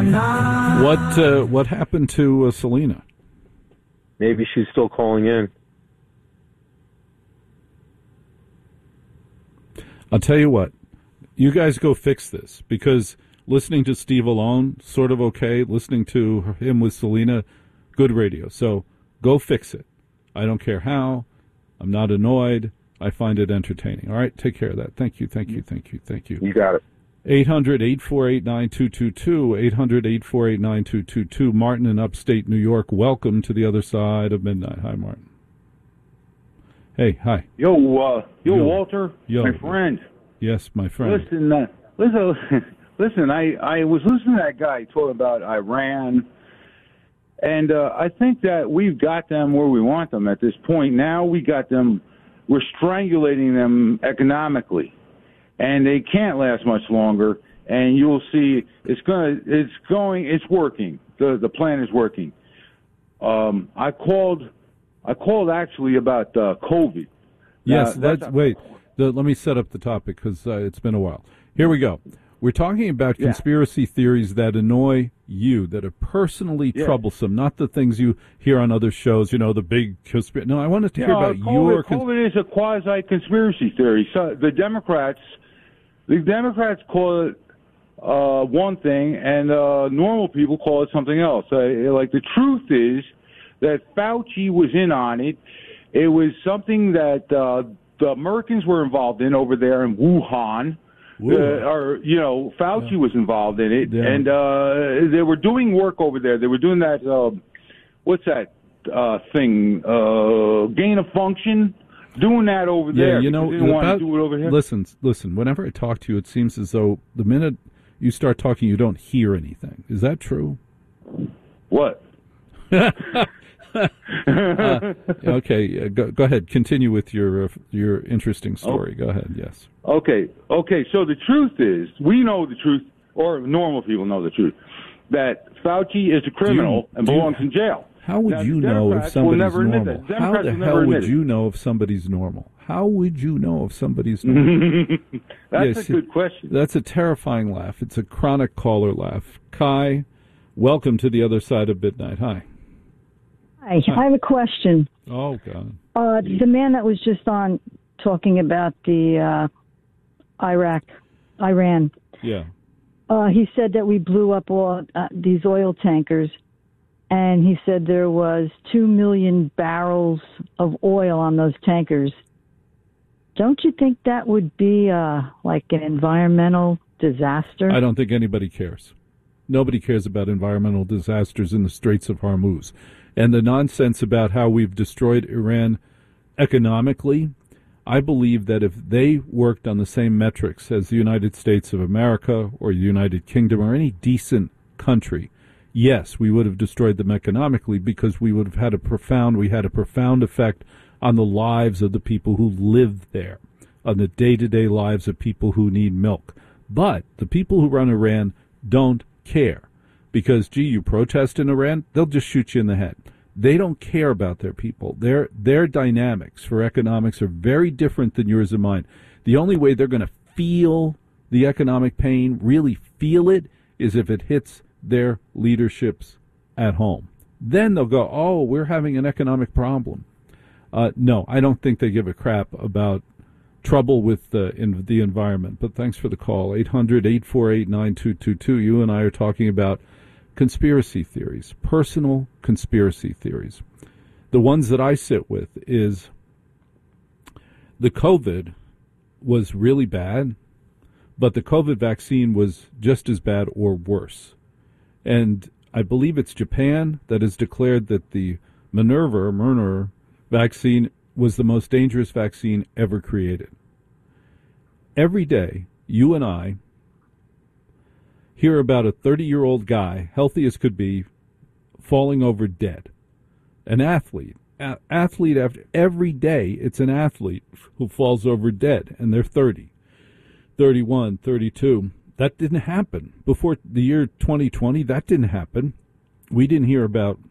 What happened to Selena? Maybe she's still calling in. I'll tell you what. You guys go fix this, because listening to Steve alone, sort of okay. Listening to him with Selena, good radio. So go fix it. I don't care how. I'm not annoyed. I find it entertaining. All right, take care of that. Thank you, thank you, thank you, thank you. You got it. 800-848-9222, 800-848-9222. Martin in upstate New York, welcome to the other side of midnight. Hi, Martin. Hey, hi. Yo, Walter, my friend. Yes, my friend. Listen. I was listening to that guy talking about Iran, and I think that we've got them where we want them at this point. Now we got them. We're strangulating them economically, and they can't last much longer. And you'll see, it's working. The plan is working. I called actually about COVID. Yes, wait. Let me set up the topic, because it's been a while. Here we go. We're talking about conspiracy theories that annoy you, that are personally troublesome, not the things you hear on other shows, the big conspiracy. No, I wanted to hear about your... COVID is a quasi-conspiracy theory. So the Democrats call it one thing, and normal people call it something else. The truth is that Fauci was in on it. It was something that the Americans were involved in over there in Wuhan. Fauci was involved in it, and they were doing work over there. They were doing that, what's that thing, gain of function, doing that over there. They didn't want to do it over here. Listen, whenever I talk to you, it seems as though the minute you start talking, you don't hear anything. Is that true? What? Okay, go ahead. Continue with your interesting story. Go ahead. Yes. Okay. So the truth is, we know the truth, or normal people know the truth, that Fauci is a criminal and belongs in jail. How would you know if somebody's normal? How the hell would you know if somebody's normal? How would you know if somebody's normal? That's a good question. That's a terrifying laugh. It's a chronic caller laugh. Kai, welcome to the other side of midnight. Hi. Hi, I have a question. Oh, God. The man that was just on talking about the Iran. Yeah. He said that we blew up all these oil tankers, and he said there was 2 million barrels of oil on those tankers. Don't you think that would be like an environmental disaster? I don't think anybody cares. Nobody cares about environmental disasters in the Straits of Hormuz. And the nonsense about how we've destroyed Iran economically, I believe that if they worked on the same metrics as the United States of America or the United Kingdom or any decent country, yes, we would have destroyed them economically, because we would have had a profound effect on the lives of the people who live there, on the day-to-day lives of people who need milk. But the people who run Iran don't care. Because, you protest in Iran, they'll just shoot you in the head. They don't care about their people. Their dynamics for economics are very different than yours and mine. The only way they're going to feel the economic pain, really feel it, is if it hits their leaderships at home. Then they'll go, oh, we're having an economic problem. No, I don't think they give a crap about trouble with the environment. But thanks for the call. 800-848-9222. You and I are talking about conspiracy theories, personal conspiracy theories. The ones that I sit with is the COVID was really bad, but the COVID vaccine was just as bad or worse. And I believe it's Japan that has declared that the Moderna vaccine was the most dangerous vaccine ever created. Every day, you and I hear about a 30-year-old guy, healthy as could be, falling over dead. An athlete. Athlete after every day, it's an athlete who falls over dead, and they're 30, 31, 32. That didn't happen. Before the year 2020, that didn't happen. We didn't hear about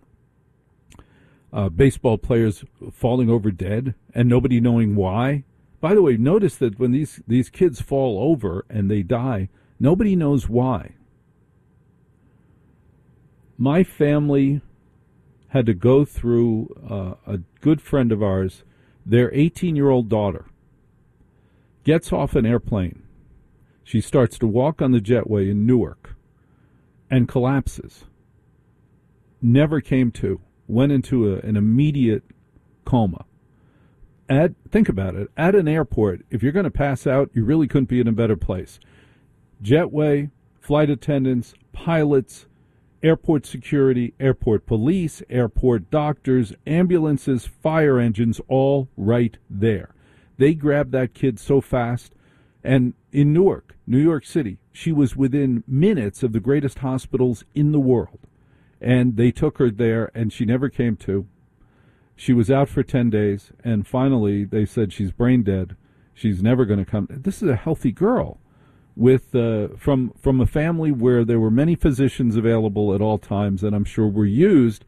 baseball players falling over dead and nobody knowing why. By the way, notice that when these kids fall over and they die, nobody knows why. My family had to go through a good friend of ours, their 18-year-old daughter gets off an airplane. She starts to walk on the jetway in Newark and collapses. Never came to. Went into an immediate coma. Think about it. At an airport, if you're going to pass out, you really couldn't be in a better place. Jetway, flight attendants, pilots, airport security, airport police, airport doctors, ambulances, fire engines, all right there. They grabbed that kid so fast. And in Newark, New York City, she was within minutes of the greatest hospitals in the world. And they took her there, and she never came to. She was out for 10 days, and finally they said she's brain dead. She's never going to come. This is a healthy girl with from a family where there were many physicians available at all times, and I'm sure were used.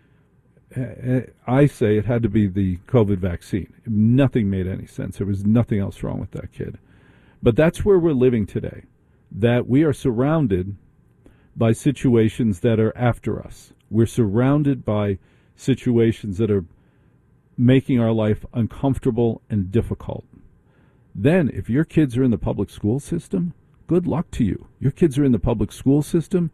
I say it had to be the COVID vaccine. Nothing made any sense. There was nothing else wrong with that kid. But that's where we're living today, that we are surrounded by situations that are after us. We're surrounded by situations that are making our life uncomfortable and difficult. Then, if your kids are in the public school system, good luck to you. Your kids are in the public school system.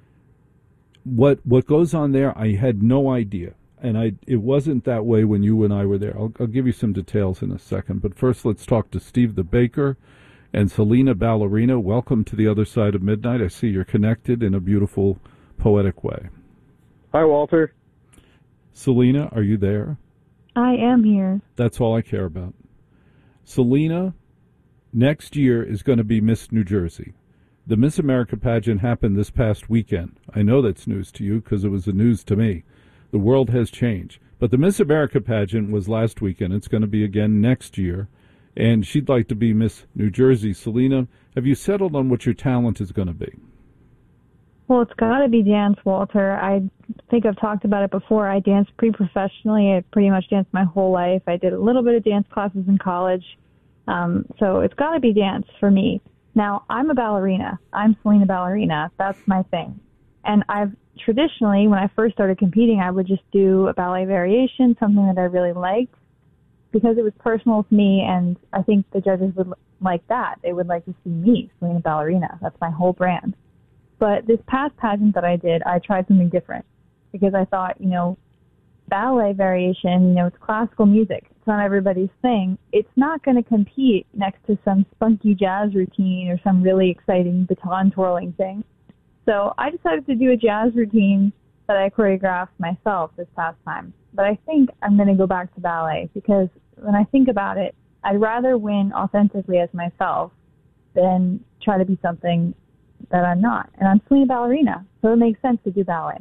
What goes on there, I had no idea. And it wasn't that way when you and I were there. I'll give you some details in a second. But first, let's talk to Steve the Baker and Selena Ballerina. Welcome to the other side of midnight. I see you're connected in a beautiful, poetic way. Hi, Walter. Selena, are you there? I am here. That's all I care about. Selena, next year is going to be Miss New Jersey. The Miss America pageant happened this past weekend. I know that's news to you because it was the news to me. The world has changed. But the Miss America pageant was last weekend. It's going to be again next year. And she'd like to be Miss New Jersey. Selena, have you settled on what your talent is going to be? Well, it's got to be dance, Walter. I think I've talked about it before. I danced pretty professionally. I pretty much danced my whole life. I did a little bit of dance classes in college. So it's got to be dance for me. Now, I'm a ballerina. I'm Selena Ballerina. That's my thing. And I've traditionally, when I first started competing, I would just do a ballet variation, something that I really liked, because it was personal to me, and I think the judges would like that. They would like to see me, Selena Ballerina. That's my whole brand. But this past pageant that I did, I tried something different because I thought, ballet variation, it's classical music. It's not everybody's thing. It's not going to compete next to some spunky jazz routine or some really exciting baton twirling thing. So I decided to do a jazz routine that I choreographed myself this past time. But I think I'm going to go back to ballet because when I think about it, I'd rather win authentically as myself than try to be something that I'm not. And I'm Selena Ballerina, so it makes sense to do ballet.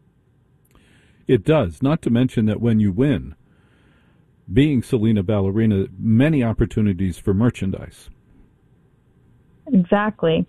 It does, not to mention that when you win, being Selena Ballerina, many opportunities for merchandise. Exactly.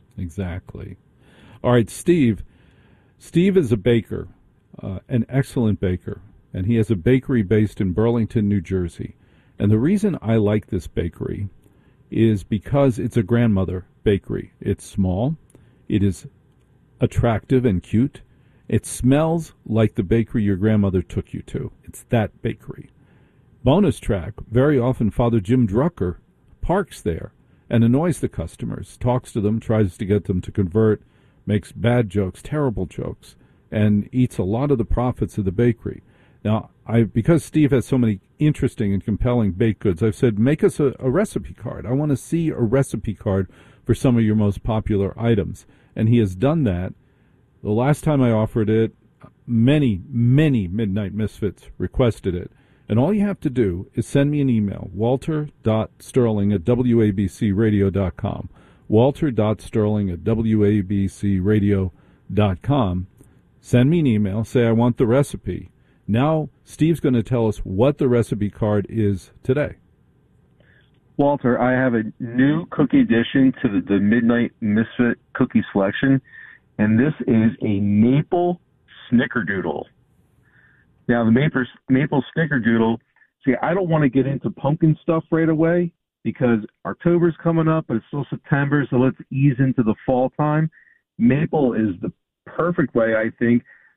All right, Steve. Steve is a baker, an excellent baker, and he has a bakery based in Burlington, New Jersey. And the reason I like this bakery is because it's a grandmother bakery. It's small. It is attractive and cute. It smells like the bakery your grandmother took you to. It's that bakery. Bonus track, very often Father Jim Drucker parks there and annoys the customers, talks to them, tries to get them to convert, makes bad jokes, terrible jokes, and eats a lot of the profits of the bakery. Now, because Steve has so many interesting and compelling baked goods, I've said, make us a recipe card. I want to see a recipe card for some of your most popular items. And he has done that. The last time I offered it, many Midnight Misfits requested it. And all you have to do is send me an email, walter.sterling@wabcradio.com. walter.sterling@wabcradio.com. Send me an email, say I want the recipe. Now, Steve's going to tell us what the recipe card is today. Walter, I have a new cookie addition to the Midnight Misfit cookie selection, and this is a maple snickerdoodle. Now, the maple snickerdoodle, see, I don't want to get into pumpkin stuff right away because October's coming up, but it's still September, so let's ease into the fall time. Maple is the perfect way, I think,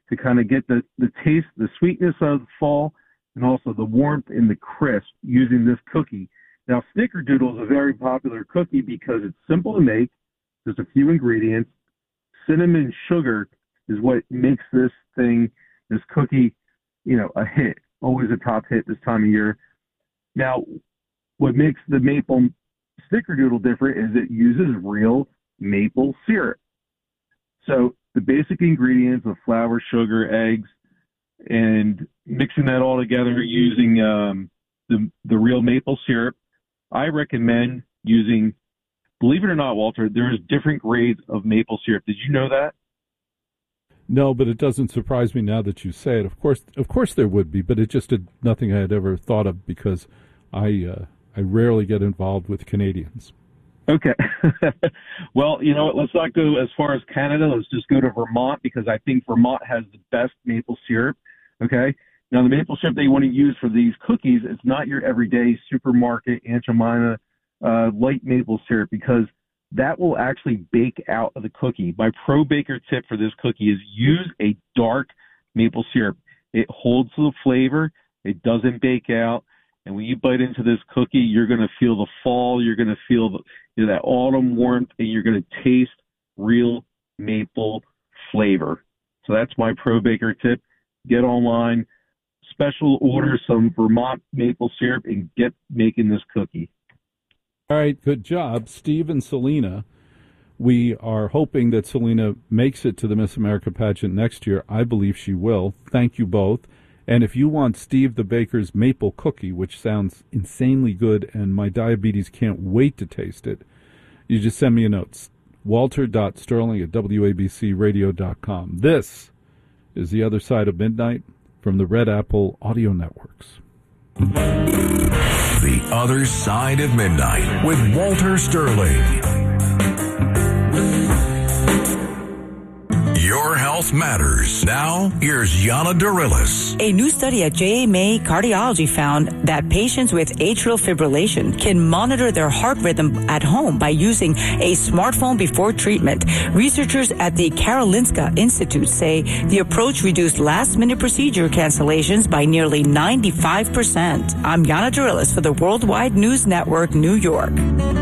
to kind of get the taste, the sweetness of fall, and also the warmth and the crisp using this cookie. Now, Snickerdoodle is a very popular cookie because it's simple to make. There's a few ingredients. Cinnamon sugar is what makes this cookie, a hit. Always a top hit this time of year. Now, what makes the maple Snickerdoodle different is it uses real maple syrup. So the basic ingredients of flour, sugar, eggs, and mixing that all together using the real maple syrup. I recommend using, believe it or not, Walter, there's different grades of maple syrup. Did you know that? No, but it doesn't surprise me now that you say it. Of course there would be, but it just did nothing I had ever thought of because I rarely get involved with Canadians. Okay. Well, let's not go as far as Canada. Let's just go to Vermont because I think Vermont has the best maple syrup. Okay. Now, the maple syrup that you want to use for these cookies, it's not your everyday supermarket Aunt Jemima light maple syrup because that will actually bake out of the cookie. My pro baker tip for this cookie is use a dark maple syrup. It holds the flavor. It doesn't bake out. And when you bite into this cookie, you're going to feel the fall. You're going to feel that autumn warmth, and you're going to taste real maple flavor. So that's my pro baker tip. Get online, special order some Vermont maple syrup, and get making this cookie. All right, good job. Steve and Selena, we are hoping that Selena makes it to the Miss America pageant next year. I believe she will. Thank you both. And if you want Steve the Baker's maple cookie, which sounds insanely good, and my diabetes can't wait to taste it, you just send me a note. walter.sterling@wabcradio.com. This is The Other Side of Midnight from the Red Apple Audio Networks. The Other Side of Midnight with Walter Sterling. Your health matters. Now, here's Yana Darilis. A new study at JMA Cardiology found that patients with atrial fibrillation can monitor their heart rhythm at home by using a smartphone before treatment. Researchers at the Karolinska Institute say the approach reduced last-minute procedure cancellations by nearly 95%. I'm Yana Darilis for the Worldwide News Network, New York.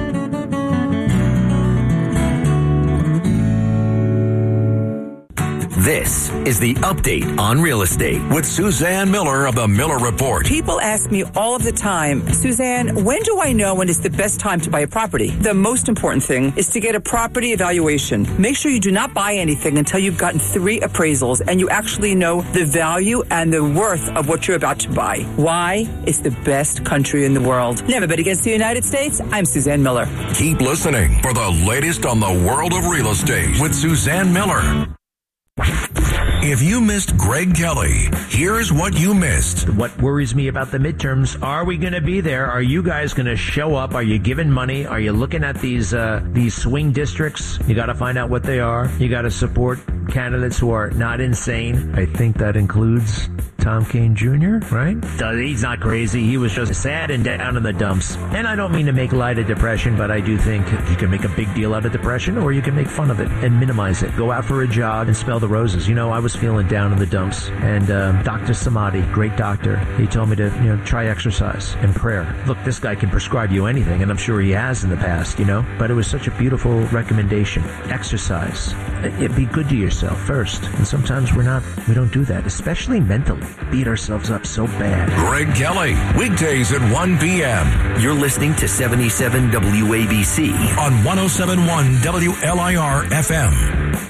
This is the Update on Real Estate with Suzanne Miller of the Miller Report. People ask me all of the time, Suzanne, when do I know when it's the best time to buy a property? The most important thing is to get a property evaluation. Make sure you do not buy anything until you've gotten 3 appraisals and you actually know the value and the worth of what you're about to buy. Why? It's the best country in the world. Never bet against the United States. I'm Suzanne Miller. Keep listening for the latest on the world of real estate with Suzanne Miller. If you missed Greg Kelly, here's what you missed. What worries me about the midterms, are we going to be there? Are you guys going to show up? Are you giving money? Are you looking at these swing districts? You got to find out what they are. You got to support candidates who are not insane. I think that includes Tom Kean Jr., right? He's not crazy. He was just sad and down in the dumps. And I don't mean to make light of depression, but I do think you can make a big deal out of depression, or you can make fun of it and minimize it. Go out for a jog and smell the roses. I was feeling down in the dumps, and Dr. Samadi, great doctor, he told me to try exercise and prayer. Look, this guy can prescribe you anything, and I'm sure he has in the past, but it was such a beautiful recommendation. Exercise. Be good to yourself first, and sometimes we don't do that, especially mentally. Beat ourselves up so bad. Greg Kelly, weekdays at 1 p.m. You're listening to 77 WABC on 107.1 WLIR FM.